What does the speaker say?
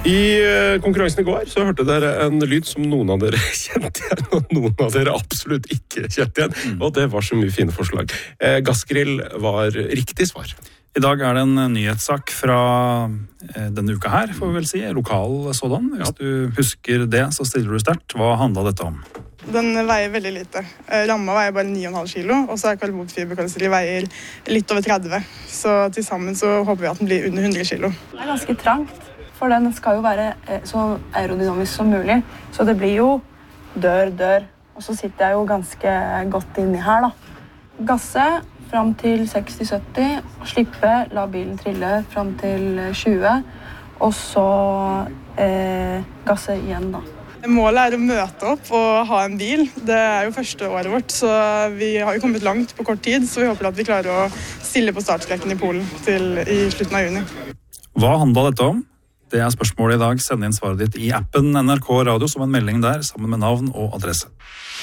I konkurransen I går så hørte dere en lyd som noen av dere kjente igjen, og noen av dere absolutt ikke kjente igjen, og det var så mye fine forslag. Gassgrill var riktig svar. I dag det en nyhetssak fra denne uka her, får vi vel si, lokal sådan. Hvis du husker det, så stiller du sterkt. Hva handlet dette om? Den veier veldig lite. Ramma veier bare 9,5 kilo, og så karbonfiberkarosseri veier litt over 30. Så til sammen så håper vi at den blir under 100 kilo. Det ganske trangt. For den skal jo være så aerodynamisk som mulig. Så det blir jo dør. Og så sitter jeg jo ganske godt inni her da. Gasse frem til 60-70, slippe, la bilen trille frem til 20, og så gasse igjen da. Målet å møte opp og ha en bil. Det jo første året vårt, så vi har jo kommet langt på kort tid, så vi håper at vi klarer å stille på startstrekken I Polen I slutten av juni. Hva handlet dette om? Det spørsmålet I dag. Send inn svaret ditt I appen NRK Radio som en melding der, sammen med navn og adresse.